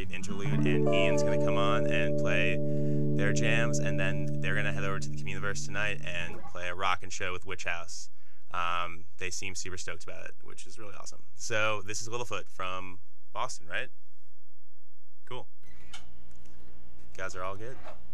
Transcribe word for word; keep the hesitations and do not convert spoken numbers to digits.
great interlude, and Ian's going to come on and play their jams, and then they're going to head over to the Communiverse tonight and play a rockin' show with Witch House. Um, they seem super stoked about it, which is really awesome. So this is Littlefoot from Boston, right? Cool. You guys are all good?